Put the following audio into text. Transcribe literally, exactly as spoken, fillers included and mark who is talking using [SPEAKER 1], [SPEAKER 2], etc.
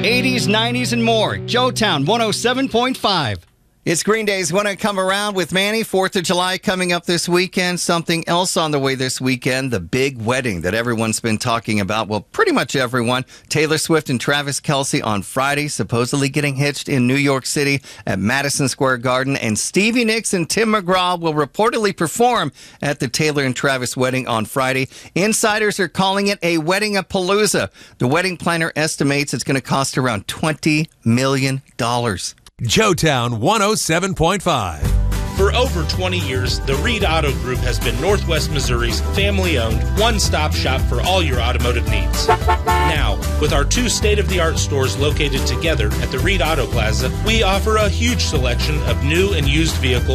[SPEAKER 1] eighties, nineties, and more. Joetown one oh seven point five.
[SPEAKER 2] It's Green Day's Want to Come Around with Manny. fourth of July coming up this weekend. Something else on the way this weekend, the big wedding that everyone's been talking about. Well, pretty much everyone. Taylor Swift and Travis Kelce on Friday, supposedly getting hitched in New York City at Madison Square Garden. And Stevie Nicks and Tim McGraw will reportedly perform at the Taylor and Travis wedding on Friday. Insiders are calling it a wedding-a-palooza. The wedding planner estimates it's going to cost around twenty million dollars.
[SPEAKER 3] Joetown one oh seven point five.
[SPEAKER 4] For over twenty years, the Reed Auto Group has been Northwest Missouri's family-owned, one-stop shop for all your automotive needs. Now, with our two state-of-the-art stores located together at the Reed Auto Plaza, we offer a huge selection of new and used vehicles